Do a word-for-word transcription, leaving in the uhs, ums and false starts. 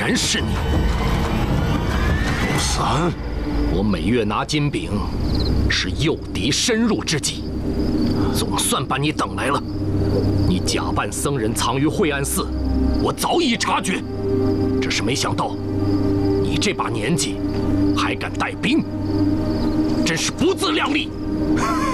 然是你。 陆三， 我每月拿金饼，是诱敌深入之计，总算把你等来了。你假扮僧人藏于惠安寺，我早已察觉，只是没想到，你这把年纪还敢带兵，真是不自量力。